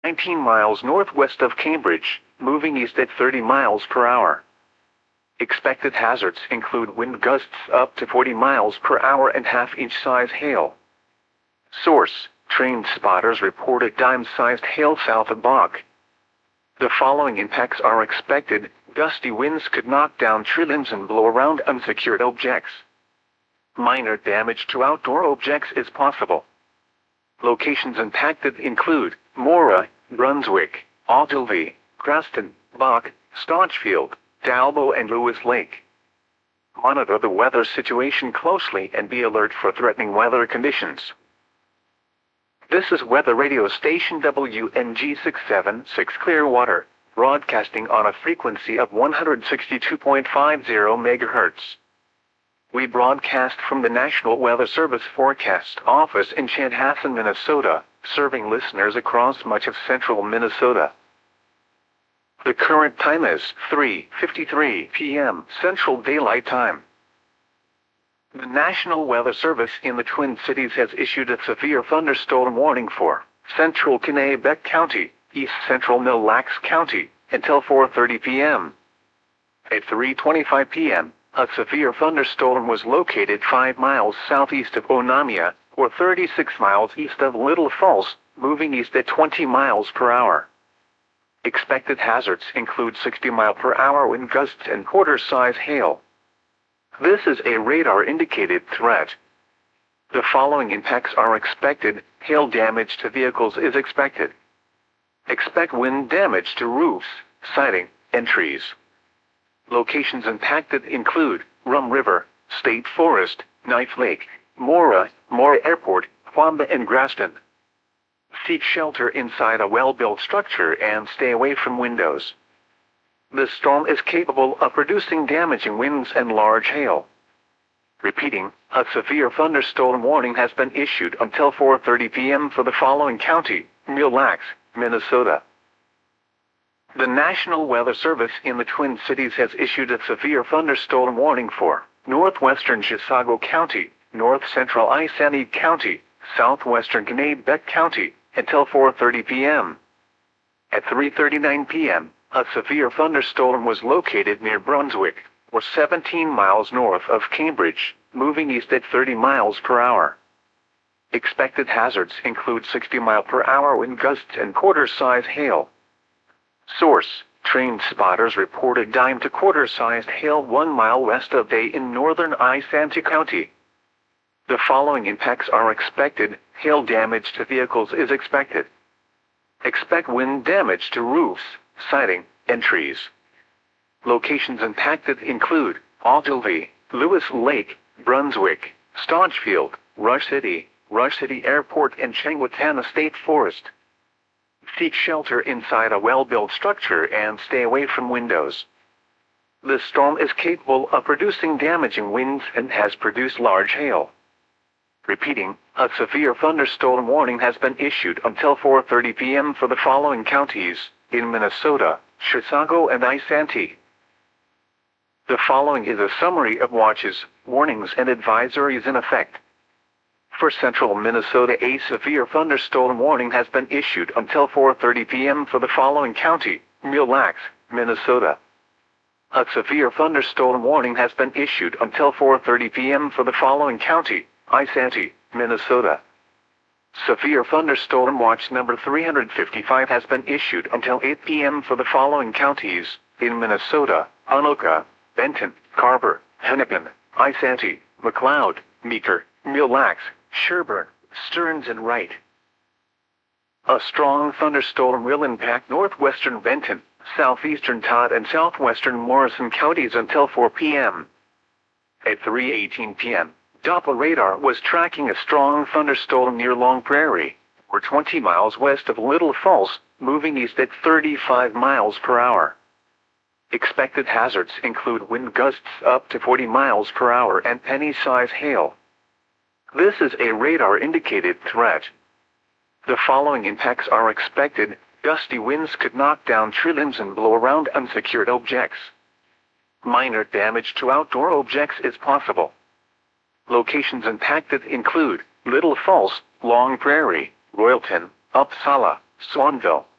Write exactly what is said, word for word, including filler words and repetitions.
nineteen miles northwest of Cambridge, moving east at thirty miles per hour. Expected hazards include wind gusts up to forty miles per hour and half-inch size hail. Source: trained spotters reported dime-sized hail south of Bach. The following impacts are expected. Gusty winds could knock down tree limbs and blow around unsecured objects. Minor damage to outdoor objects is possible. Locations impacted include Mora, Brunswick, Ogilvie, Creston, Bach, Staunchfield, Dalbo and Lewis Lake. Monitor the weather situation closely and be alert for threatening weather conditions. This is weather radio station W N G six seven six Clearwater, broadcasting on a frequency of one hundred sixty-two point five zero megahertz. We broadcast from the National Weather Service Forecast Office in Chanhassen, Minnesota, serving listeners across much of central Minnesota. The current time is three fifty-three p m Central Daylight Time. The National Weather Service in the Twin Cities has issued a severe thunderstorm warning for central Kennebec County, east central Mille Lacs County, until four thirty p m At three twenty-five p m, a severe thunderstorm was located five miles southeast of Onamia, or thirty-six miles east of Little Falls, moving east at twenty miles per hour. Expected hazards include sixty mile per hour wind gusts and quarter-size hail. This is a radar-indicated threat. The following impacts are expected. Hail damage to vehicles is expected. Expect wind damage to roofs, siding, and trees. Locations impacted include Rum River, State Forest, Knife Lake, Mora, Mora Airport, Wamba and Graston. Seek shelter inside a well-built structure and stay away from windows. The storm is capable of producing damaging winds and large hail. Repeating, a severe thunderstorm warning has been issued until four thirty p m for the following county: Mille Lacs, Minnesota. The National Weather Service in the Twin Cities has issued a severe thunderstorm warning for northwestern Chisago County, north central Isanti County, southwestern Kennebec County, until four thirty p m At three thirty-nine p m, a severe thunderstorm was located near Brunswick, or seventeen miles north of Cambridge, moving east at thirty miles per hour. Expected hazards include sixty mile per hour wind gusts and quarter-size hail. Source: trained spotters reported dime to quarter-sized hail one mile west of Day in northern Isanti County. The following impacts are expected. Hail damage to vehicles is expected. Expect wind damage to roofs, siding, and trees. Locations impacted include Ogilvie, Lewis Lake, Brunswick, Staunchfield, Rush City, Rush City Airport and Chengwatana State Forest. Seek shelter inside a well-built structure and stay away from windows. The storm is capable of producing damaging winds and has produced large hail. Repeating, a severe thunderstorm warning has been issued until four thirty p m for the following counties in Minnesota: Chisago and Isanti. The following is a summary of watches, warnings and advisories in effect. For central Minnesota, a severe thunderstorm warning has been issued until four thirty p m for the following county: Mille Lacs, Minnesota. A severe thunderstorm warning has been issued until four thirty p m for the following county: Isanti, Minnesota. Severe thunderstorm watch number three hundred fifty-five has been issued until eight p m for the following counties in Minnesota: Anoka, Benton, Carver, Hennepin, Isanti, McLeod, Meeker, Mille Lacs, Sherburne, Stearns and Wright. A strong thunderstorm will impact northwestern Benton, southeastern Todd and southwestern Morrison counties until four p m At three eighteen p m, Doppler radar was tracking a strong thunderstorm near Long Prairie, or twenty miles west of Little Falls, moving east at thirty-five miles per hour. Expected hazards include wind gusts up to forty miles per hour and penny-size hail. This is a radar-indicated threat. The following impacts are expected. Gusty winds could knock down tree limbs and blow around unsecured objects. Minor damage to outdoor objects is possible. Locations impacted include Little Falls, Long Prairie, Royalton, Uppsala, Swanville,